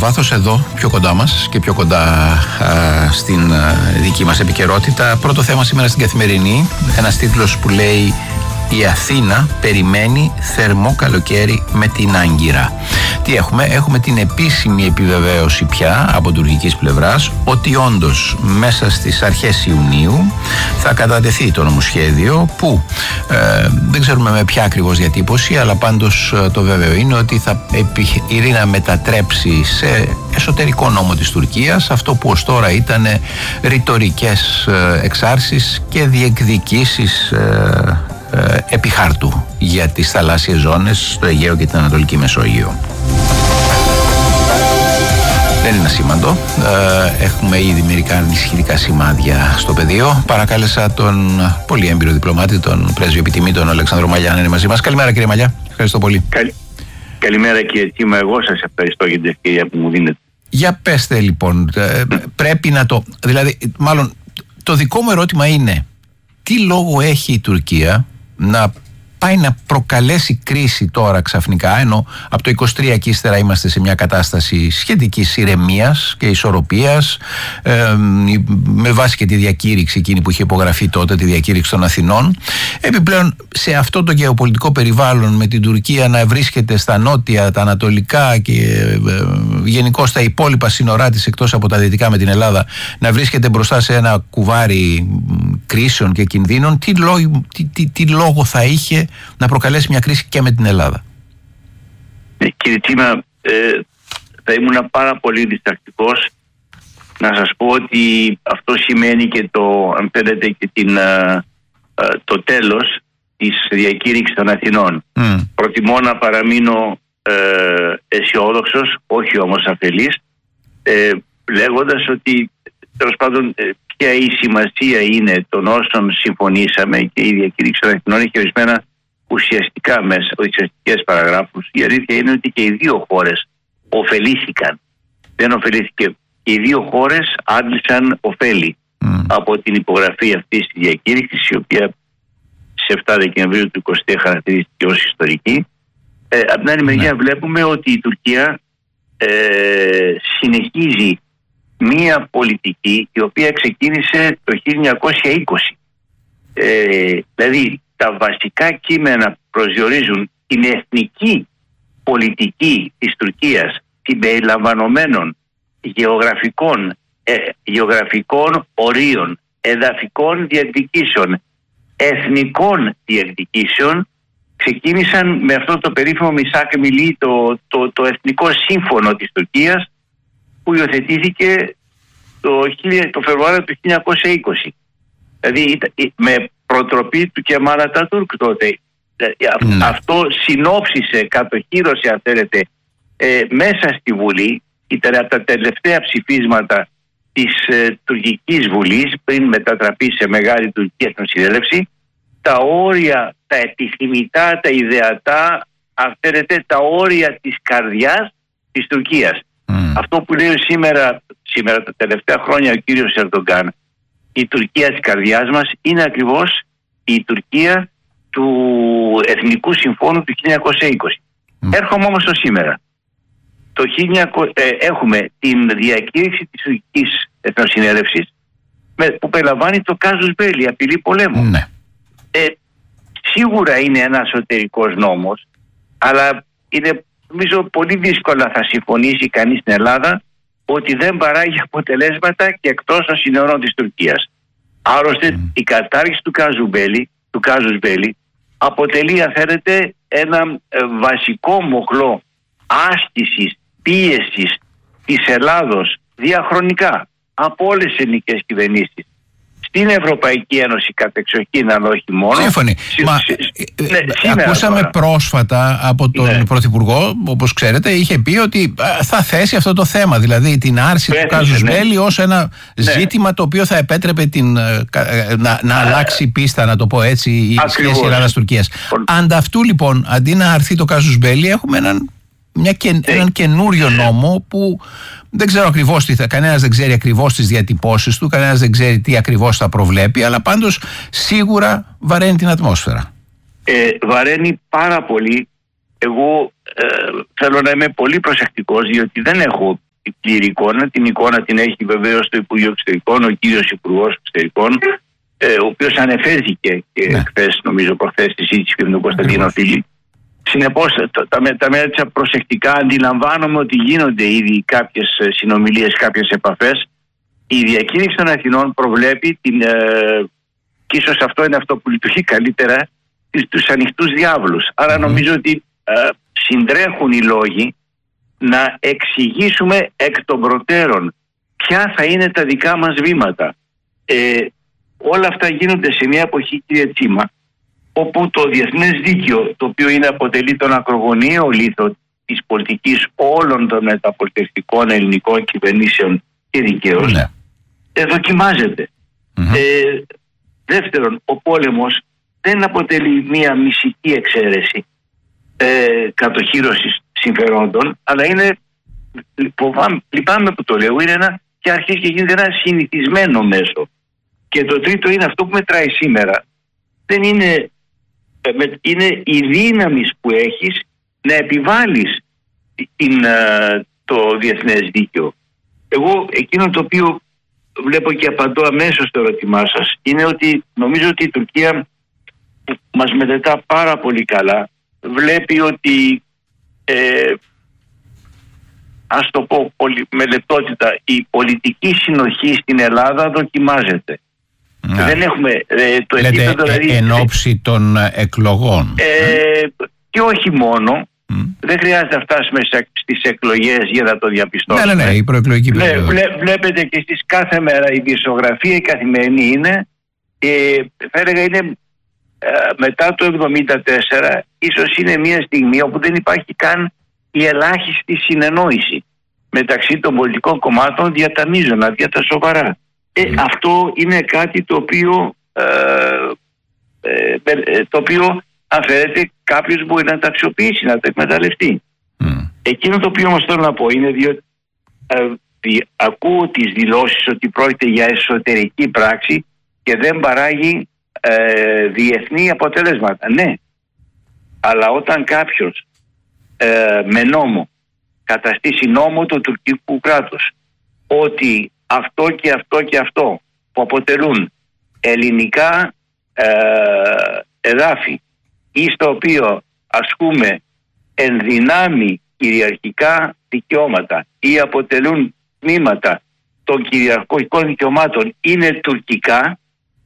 βάθος εδώ, πιο κοντά μας και πιο κοντά στην δική μας επικαιρότητα. Πρώτο θέμα σήμερα στην Καθημερινή, ένας τίτλος που λέει «Η Αθήνα περιμένει θερμό καλοκαίρι με την Άγκυρα». Τι έχουμε? Έχουμε την επίσημη επιβεβαίωση πια από τουρκικής πλευράς ότι όντως μέσα στις αρχές Ιουνίου θα κατατεθεί το νομοσχέδιο που δεν ξέρουμε με ποια ακριβώς διατύπωση, αλλά πάντως το βέβαιο είναι ότι θα επιχειρεί να μετατρέψει σε εσωτερικό νόμο της Τουρκίας αυτό που ως τώρα ήταν ρητορικές εξάρσεις και διεκδικήσεις επί χάρτου για τις θαλάσσιες ζώνες στο Αιγαίο και την Ανατολική Μεσόγειο. Δεν είναι ασήμαντο. Έχουμε ήδη μερικά ανησυχητικά σημάδια στο πεδίο. Παρακάλεσα τον πολύ έμπειρο διπλωμάτη, τον πρέσβη επιτιμή, τον Αλέξανδρο Μαλιά, να είναι μαζί μας. Καλημέρα, κύριε Μαλιά. Ευχαριστώ πολύ. Καλημέρα, κύριε Τσίμα. Εγώ σας ευχαριστώ για την ευκαιρία που μου δίνετε. Για πέστε λοιπόν. Πρέπει να το. Δηλαδή, μάλλον το δικό μου ερώτημα είναι τι λόγο έχει η Τουρκία να πάει να προκαλέσει κρίση τώρα ξαφνικά, ενώ από το 23 και ύστερα είμαστε σε μια κατάσταση σχετικής ηρεμίας και ισορροπίας, με βάση και τη διακήρυξη εκείνη που είχε υπογραφεί τότε, τη διακήρυξη των Αθηνών. Επιπλέον σε αυτό το γεωπολιτικό περιβάλλον, με την Τουρκία να βρίσκεται στα νότια, τα ανατολικά και γενικώς τα υπόλοιπα σύνορά της εκτός από τα δυτικά με την Ελλάδα, να βρίσκεται μπροστά σε ένα κουβάρι κρίσεων και κινδύνων, τι λόγο θα είχε να προκαλέσει μια κρίση και με την Ελλάδα? Κύριε Τσίμα, θα ήμουν πάρα πολύ διστακτικός να σας πω ότι αυτό σημαίνει και αν θέλετε και το τέλος της διακήρυξης των Αθηνών. Προτιμώ να παραμείνω αισιόδοξος, όχι όμως αφελής, λέγοντας ότι τέλος πάντων ποια η σημασία είναι των όσων συμφωνήσαμε, και η διακήρυξη των Αθηνών έχει ορισμένα ουσιαστικές παραγράφους. Η αλήθεια είναι ότι και οι δύο χώρες ωφελήθηκαν. Δεν ωφελήθηκε. Και οι δύο χώρες άντλησαν ωφέλη από την υπογραφή αυτής της διακήρυξης, η οποία σε 7 Δεκεμβρίου του 2020 χαρακτηρίστηκε ως ιστορική. Από την άλλη μεριά βλέπουμε ότι η Τουρκία συνεχίζει μία πολιτική η οποία ξεκίνησε το 1920. Δηλαδή τα βασικά κείμενα προσδιορίζουν την εθνική πολιτική της Τουρκίας συμπεριλαμβανομένων γεωγραφικών ορίων, εδαφικών διεκδικήσεων, εθνικών διεκδικήσεων. Ξεκίνησαν με αυτό το περίφημο Μισάκ Μιλή, το εθνικό σύμφωνο της Τουρκίας, που υιοθετήθηκε το Φεβρουάριο του 1920. Δηλαδή με προτροπή του Κεμάλ Ατατούρκ τότε. Αυτό συνόψισε, κατοχύρωσε αν θέλετε, μέσα στη Βουλή. Ήταν από τα τελευταία ψηφίσματα της τουρκικής Βουλής πριν μετατραπεί σε μεγάλη τουρκική εθνοσυνέλευση, τα όρια, τα επιθυμητά, τα ιδεατά, αν θέλετε, τα όρια της καρδιάς της Τουρκίας. Αυτό που λέει σήμερα τα τελευταία χρόνια ο κύριος Ερντογκάν, η Τουρκία της καρδιάς μας, είναι ακριβώς η Τουρκία του Εθνικού Συμφώνου του 1920. Έρχομαι όμως στο σήμερα. Έχουμε την διακήρυξη της τουρκικής εθνοσυνέλευσης που περιλαμβάνει το κάζους μπέλι, απειλή πολέμου. Σίγουρα είναι ένας εσωτερικός νόμος, αλλά είναι, νομίζω, πολύ δύσκολα θα συμφωνήσει κανείς στην Ελλάδα ότι δεν παράγει αποτελέσματα και εκτός των συνόρων της Τουρκίας. Άλλωστε η κατάργηση του κάζους μπέλι αποτελεί, αν θέλετε, ένα βασικό μοχλό άσκησης, πίεσης της Ελλάδος διαχρονικά από όλες τις ελληνικές κυβερνήσεις στην Ευρωπαϊκή Ένωση κατεξοχήν, αλλά όχι μόνο. Σύμφωνοι. Ακούσαμε τώρα πρόσφατα από τον Πρωθυπουργό, όπως ξέρετε, είχε πει ότι θα θέσει αυτό το θέμα, δηλαδή την άρση του κάζους μπέλι ως ένα ζήτημα το οποίο θα επέτρεπε να αλλάξει πίστα, να το πω έτσι, η σχέση Ελλάδας-Τουρκίας. Ανταυτού λοιπόν, αντί να αρθεί το κάζους μπέλι, έχουμε έναν καινούριο νόμο που δεν ξέρω ακριβώς κανένας δεν ξέρει ακριβώς τις διατυπώσεις του, κανένας δεν ξέρει τι ακριβώς θα προβλέπει, αλλά πάντως σίγουρα βαραίνει την ατμόσφαιρα. Βαραίνει πάρα πολύ. Εγώ θέλω να είμαι πολύ προσεκτικός, διότι δεν έχω την πλήρη εικόνα. Την εικόνα την έχει βεβαίως το Υπουργείο Εξωτερικών, ο κύριος Υπουργός Εξωτερικών, ο οποίος ανεφέρθηκε και χθες, νομίζω προχθές, στη συζήτηση με τον Κωνσταντίνο Φίλη. Συνεπώς τα μέτρησα προσεκτικά. Αντιλαμβάνομαι ότι γίνονται ήδη κάποιες συνομιλίες, κάποιες επαφές. Η διακήρυξη των Αθηνών προβλέπει και ίσως αυτό είναι αυτό που λειτουργεί καλύτερα, τους ανοιχτούς διάβλους. Άρα νομίζω ότι συντρέχουν οι λόγοι να εξηγήσουμε εκ των προτέρων ποια θα είναι τα δικά μας βήματα. Όλα αυτά γίνονται σε μια εποχή, κύριε Τσίμα, όπου το διεθνές δίκαιο, το οποίο αποτελεί τον ακρογωνιαίο λίθο της πολιτικής όλων των μεταπολιτευτικών ελληνικών κυβερνήσεων και δικαίως, δοκιμάζεται. Δεύτερον, ο πόλεμος δεν αποτελεί μια μυστική εξαίρεση κατοχύρωσης συμφερόντων, αλλά είναι, λυπάμαι που το λέω, είναι και αρχίζει και γίνεται ένα συνηθισμένο μέσο. Και το τρίτο είναι αυτό που μετράει σήμερα. Δεν είναι, είναι η δύναμη που έχεις να επιβάλλεις το διεθνές δίκαιο. Εγώ εκείνο το οποίο βλέπω και απαντώ αμέσως στο ερώτημά σας είναι ότι νομίζω ότι η Τουρκία μας μελετά πάρα πολύ καλά. Βλέπει ότι ας το πω με λεπτότητα, η πολιτική συνοχή στην Ελλάδα δοκιμάζεται. Δεν έχουμε το επίπεδο, δηλαδή, εν ώψη των εκλογών. Και όχι μόνο. Δεν χρειάζεται να φτάσουμε στις εκλογές για να το διαπιστώσουμε. Ναι, η προεκλογική περίοδο. Βλέπετε και στις κάθε μέρα η δισογραφία η καθημερινή είναι, θα έλεγα είναι μετά το 1974, ίσως είναι μια στιγμή όπου δεν υπάρχει καν η ελάχιστη συνεννόηση μεταξύ των πολιτικών κομμάτων δια τα μείζωνα, δια τα σοβαρά. Αυτό είναι κάτι το οποίο αφαιρείται, κάποιος μπορεί να τα αξιοποιήσει, να τα εκμεταλλευτεί. Εκείνο το οποίο όμως θέλω να πω είναι διότι ακούω τις δηλώσεις ότι πρόκειται για εσωτερική πράξη και δεν παράγει διεθνή αποτελέσματα. Ναι, αλλά όταν κάποιος με νόμο καταστήσει νόμο του τουρκικού κράτους ότι αυτό και αυτό και αυτό που αποτελούν ελληνικά εδάφη ή στο οποίο ασκούμε ενδυνάμει κυριαρχικά δικαιώματα ή αποτελούν τμήματα των κυριαρχικών δικαιωμάτων είναι τουρκικά,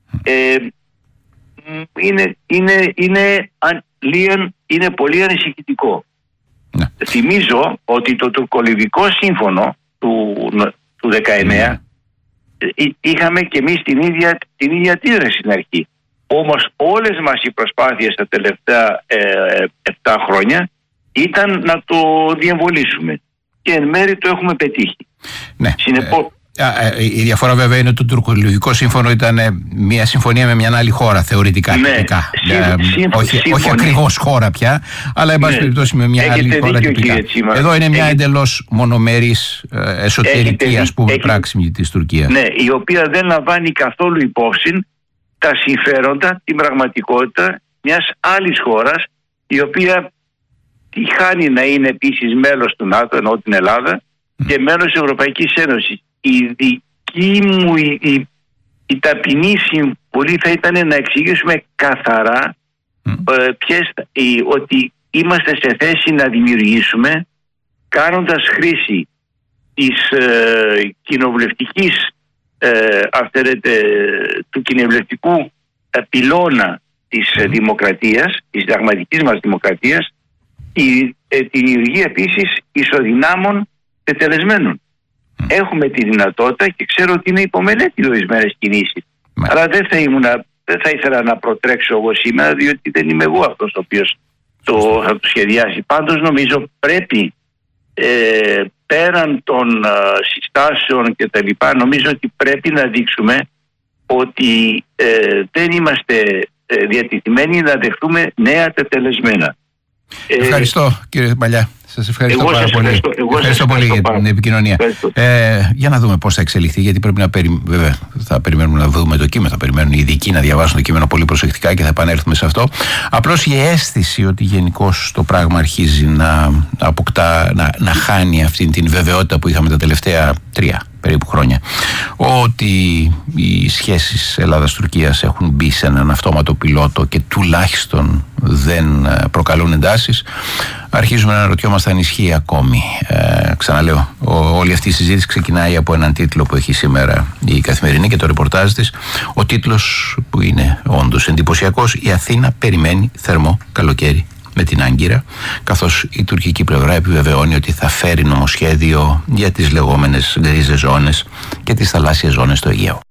είναι πολύ ανησυχητικό. Θυμίζω ότι το τουρκολιβικό σύμφωνο του 19 είχαμε και εμείς την ίδια αντίδραση στην αρχή. Όμως όλες μας οι προσπάθειες τα τελευταία 7 χρόνια ήταν να το διεμβολήσουμε και εν μέρει το έχουμε πετύχει. Ναι. Η διαφορά βέβαια είναι ότι το τουρκολιβικό σύμφωνο ήταν μια συμφωνία με μια άλλη χώρα θεωρητικά. Όχι ακριβώς χώρα πια, αλλά εν πάση περιπτώσει με μια άλλη χώρα τυπικά. Εδώ είναι μια εντελώς μονομερής εσωτερική πράξη της Τουρκίας. Ναι, η οποία δεν λαμβάνει καθόλου υπόψη τα συμφέροντα, την πραγματικότητα μιας άλλης χώρας, η οποία τυχάνει να είναι επίσης μέλος του ΝΑΤΟ, ενώ την Ελλάδα, και μέλος της Ευρωπαϊκής Ένωσης. Η δική μου η ταπεινή συμβουλή θα ήταν να εξηγήσουμε καθαρά ότι είμαστε σε θέση να δημιουργήσουμε, κάνοντας χρήση της κοινοβουλευτικής του κοινοβουλευτικού πυλώνα της δημοκρατίας, της συνταγματικής μας δημοκρατίας, τη δημιουργία επίσης ισοδυνάμων τετελεσμένων. Έχουμε τη δυνατότητα και ξέρω ότι είναι υπομελέτη ορισμένες κινήσεις. Αλλά δεν θα ήθελα να προτρέξω εγώ σήμερα, διότι δεν είμαι εγώ αυτός ο οποίος θα το σχεδιάσει. Πάντως νομίζω πρέπει πέραν των συστάσεων και τα λοιπά, νομίζω ότι πρέπει να δείξουμε ότι δεν είμαστε διατεθειμένοι να δεχτούμε νέα τετελεσμένα. Ευχαριστώ κύριε Μαλιά. Σας ευχαριστώ πάρα πολύ. Ευχαριστώ πολύ για την επικοινωνία. Για να δούμε πώς θα εξελιχθεί, γιατί πρέπει να βέβαια θα περιμένουμε να δούμε το κείμενο, θα περιμένουν οι ειδικοί να διαβάσουν το κείμενο πολύ προσεκτικά και θα επανέλθουμε σε αυτό. Απλώς η αίσθηση ότι γενικώς το πράγμα αρχίζει να αποκτά, να χάνει αυτή την βεβαιότητα που είχαμε τα τελευταία 3 περίπου χρόνια, ότι οι σχέσεις Ελλάδας-Τουρκίας έχουν μπει σε έναν αυτόματο πιλότο και τουλάχιστον δεν προκαλούν εντάσεις, αρχίζουμε να αναρωτιόμαστε αν ισχύει ακόμη. Ξαναλέω, όλη αυτή η συζήτηση ξεκινάει από έναν τίτλο που έχει σήμερα η Καθημερινή και το ρεπορτάζ της. Ο τίτλος, που είναι όντως εντυπωσιακός: «Η Αθήνα περιμένει θερμό καλοκαίρι με την Άγκυρα», καθώς η τουρκική πλευρά επιβεβαιώνει ότι θα φέρει νομοσχέδιο για τις λεγόμενες γκρίζες ζώνες και τις θαλάσσιες ζώνες στο Αιγαίο.